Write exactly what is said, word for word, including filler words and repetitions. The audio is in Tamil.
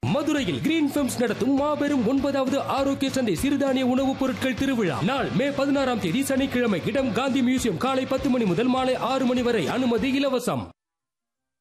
மதுரையில் கிரீன் ஃபிலிம்ஸ் நடத்தும் மாபெரும் ஒன்பதாவது ஆரோக்கிய சந்தை சிறுதானிய உணவுப் பொருட்கள் திருவிழா நாள் மே பதினாறாம் தேதி சனிக்கிழமை. இடம் காந்தி மியூசியம். காலை பத்து மணி முதல் மாலை ஆறு மணி வரை. அனுமதி இலவசம்.